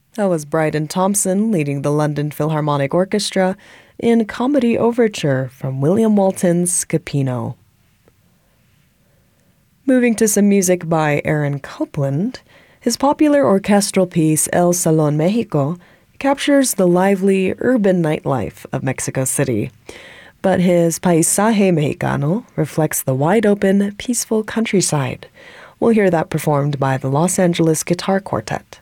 That was Bryden Thompson leading the London Philharmonic Orchestra in Comedy Overture from William Walton's Scapino. Moving to some music by Aaron Copland, his popular orchestral piece El Salón Mexico captures the lively urban nightlife of Mexico City. But his Paisaje Mexicano reflects the wide-open, peaceful countryside. We'll hear that performed by the Los Angeles Guitar Quartet.